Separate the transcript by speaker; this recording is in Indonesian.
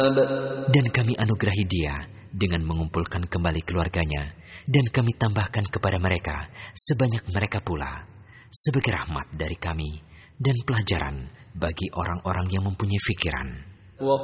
Speaker 1: Dan kami anugerahi dia dengan mengumpulkan kembali keluarganya, dan kami tambahkan kepada mereka sebanyak mereka pula, sebagai rahmat dari kami dan pelajaran bagi orang-orang yang mempunyai fikiran.